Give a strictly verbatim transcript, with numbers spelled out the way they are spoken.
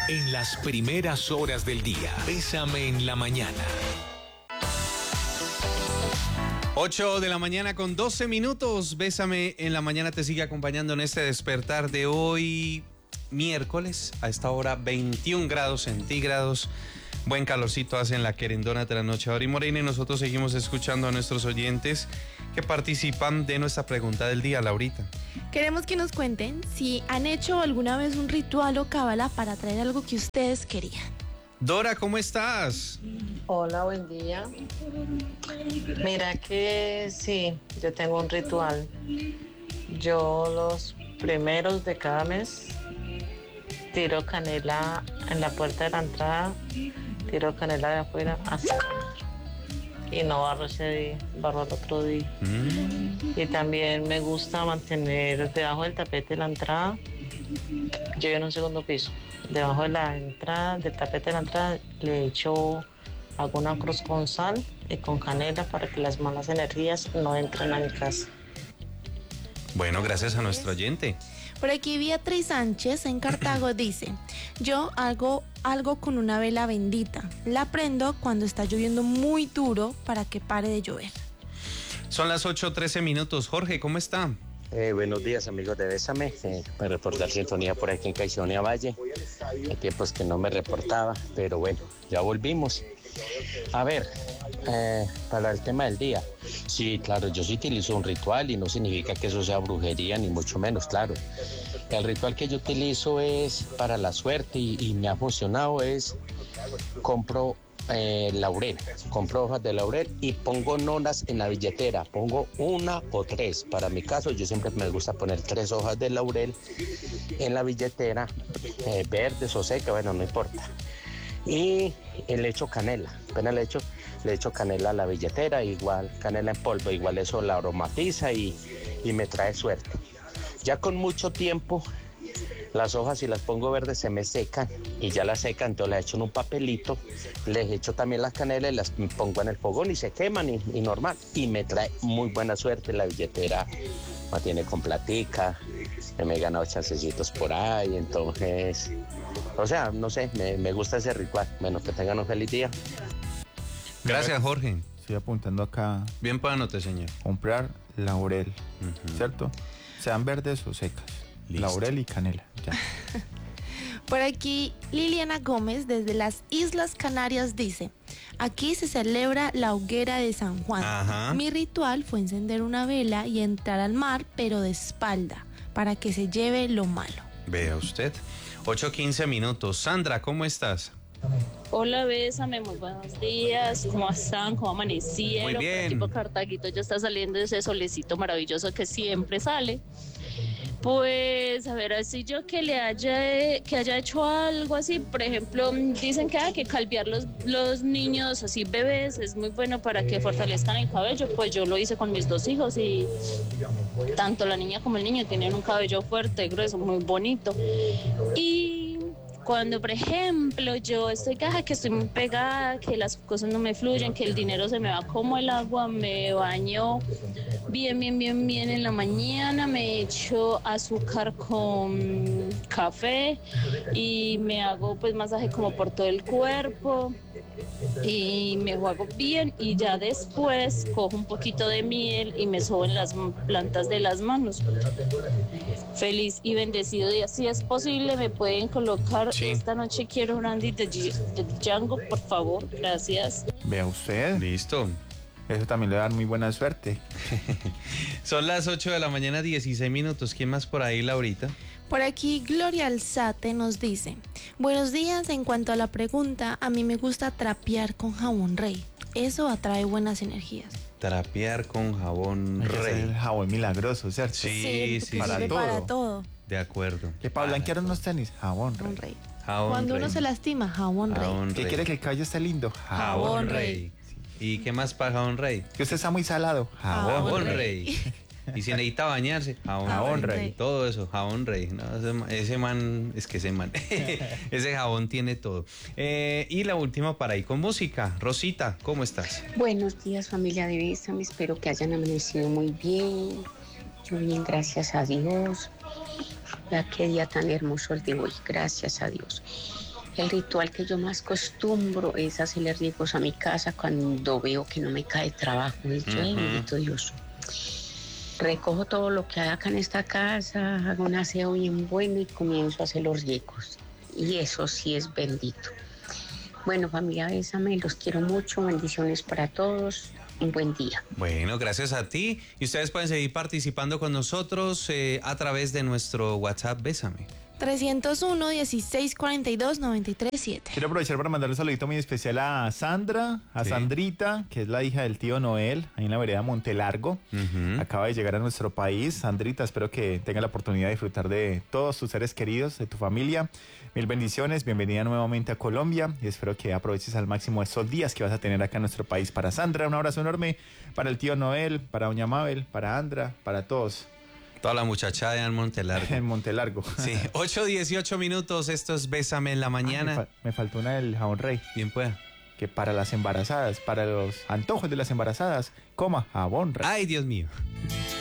En las primeras horas del día, Bésame en la mañana. ocho de la mañana con doce minutos. Bésame en la mañana te sigue acompañando en este despertar de hoy, miércoles, a esta hora veintiún grados centígrados. Buen calorcito hace en la querendona de la noche. Ori Morena, y nosotros seguimos escuchando a nuestros oyentes que participan de nuestra pregunta del día, Laurita. Queremos que nos cuenten si han hecho alguna vez un ritual o cábala para traer algo que ustedes querían. Dora, ¿cómo estás? Hola, buen día. Mira que sí, yo tengo un ritual. Yo los primeros de cada mes tiro canela en la puerta de la entrada, tiro canela de afuera así, y no barro ese día, barro el otro día. Mm. Y también me gusta mantener debajo del tapete de la entrada, yo vivo en un segundo piso, debajo de la entrada, del tapete de la entrada, le echo alguna cruz con sal y con canela para que las malas energías no entren a mi casa. Bueno, gracias a nuestro oyente. Por aquí Beatriz Sánchez en Cartago dice: yo hago algo con una vela bendita. La prendo cuando está lloviendo muy duro para que pare de llover. Son las ocho trece minutos. Jorge, ¿cómo está? Eh, buenos días, amigos de Bésame. Eh, me reportar sintonía por aquí en Caizonia Valle. Hay tiempos que no me reportaba, pero bueno, ya volvimos. A ver, eh, para el tema del día. Sí, claro, yo sí utilizo un ritual y no significa que eso sea brujería, ni mucho menos, claro. El ritual que yo utilizo es para la suerte y, y me ha funcionado es, compro eh, laurel, compro hojas de laurel y pongo nonas en la billetera, pongo una o tres. Para mi caso, yo siempre me gusta poner tres hojas de laurel en la billetera, eh, verdes o secas, bueno, no importa. Y le echo canela, apenas le echo, le echo canela a la billetera, igual canela en polvo, igual eso la aromatiza y, y me trae suerte. Ya con mucho tiempo, las hojas si las pongo verdes se me secan y ya las secan, entonces las echo en un papelito, les echo también las canelas y las pongo en el fogón y se queman y, y normal, y me trae muy buena suerte. La billetera me tiene con platica, me he ganado chancecitos por ahí, entonces, o sea, no sé, me, me gusta ese ritual. Bueno, que tengan un feliz día. Gracias, Jorge. Estoy apuntando acá. Bien, págate, señor. Comprar laurel, uh-huh. ¿Cierto? Sean verdes o secas. Listo. Laurel y canela, ya. Por aquí, Liliana Gómez, desde las Islas Canarias, dice: aquí se celebra la hoguera de San Juan. Ajá. Mi ritual fue encender una vela y entrar al mar, pero de espalda, para que se lleve lo malo. Vea usted. ocho quince minutos. Sandra, ¿cómo estás? Hola, Bésame, muy buenos días. ¿Cómo están? ¿Cómo amanecieron? Muy bien. Tipo Cartaguito ya está saliendo ese solecito maravilloso que siempre sale. Pues, a ver, así yo que le haya, que haya hecho algo así, por ejemplo, dicen que hay que calviar los, los niños, así bebés, es muy bueno para que fortalezcan el cabello. Pues yo lo hice con mis dos hijos y tanto la niña como el niño tienen un cabello fuerte, grueso, muy bonito. Y cuando, por ejemplo, yo estoy caja, que estoy muy pegada, que las cosas no me fluyen, que el dinero se me va como el agua, me baño bien, bien, bien, bien en la mañana, me echo azúcar con café y me hago pues masaje como por todo el cuerpo y me juego bien, y ya después cojo un poquito de miel y me sobo en las plantas de las manos. Feliz y bendecido día. Si es posible, me pueden colocar, sí. Esta noche quiero un Andy de, de Django, por favor, gracias. Vea usted. Listo. Eso también le da muy buena suerte. Son las ocho de la mañana, dieciséis minutos. ¿Quién más por ahí, Laurita? Por aquí Gloria Alzate nos dice: buenos días, en cuanto a la pregunta, a mí me gusta trapear con jabón Rey. Eso atrae buenas energías. Trapear con jabón Rey. El jabón milagroso, ¿cierto? Sí, sí, sí. Para, sí. todo. para todo. De acuerdo. Que para blanquear unos tenis, jabón Rey. Rey. Jabón Cuando Rey. uno se lastima, jabón, jabón Rey. Rey. ¿Qué quiere que el cabello esté lindo? Jabón, jabón Rey. Rey. ¿Y qué más para jabón Rey? Que usted está muy salado. Jabón, jabón Rey. Rey. Y si necesita bañarse, jabón, jabón Rey. Rey. Todo eso, jabón Rey. No, ese, ese man, es que ese man, ese jabón tiene todo. Eh, y la última para ir con música. Rosita, ¿cómo estás? Buenos días, familia de Bésame. Espero que hayan amanecido muy bien. Yo bien, gracias a Dios. Ya qué día tan hermoso el de hoy, gracias a Dios. El ritual que yo más costumbro es hacerle riegos a mi casa cuando veo que no me cae trabajo. Y yo, uh-huh. bendito Dios. Recojo todo lo que hay acá en esta casa, hago un aseo bien bueno y comienzo a hacer los riegos. Y eso sí es bendito. Bueno, familia Bésame, los quiero mucho. Bendiciones para todos. Un buen día. Bueno, gracias a ti. Y ustedes pueden seguir participando con nosotros eh, a través de nuestro WhatsApp Bésame. trescientos uno, dieciséis, cuarenta y dos, noventa y tres, siete. Quiero aprovechar para mandar un saludito muy especial a Sandra, a sí. Sandrita, que es la hija del tío Noel, ahí en la vereda Montelargo. Uh-huh. Acaba de llegar a nuestro país. Sandrita, espero que tenga la oportunidad de disfrutar de todos tus seres queridos, de tu familia. Mil bendiciones, bienvenida nuevamente a Colombia y espero que aproveches al máximo estos días que vas a tener acá en nuestro país. Para Sandra, un abrazo enorme, para el tío Noel, para doña Mabel, para Andra, para todos. Toda la muchachada en Montelargo. En Montelargo. Sí, ocho dieciocho minutos, esto es Bésame en la mañana. Ah, me, fa- me faltó una del jabón rey. Bien pueda. Que para las embarazadas, para los antojos de las embarazadas, coma jabón rey. Ay, Dios mío.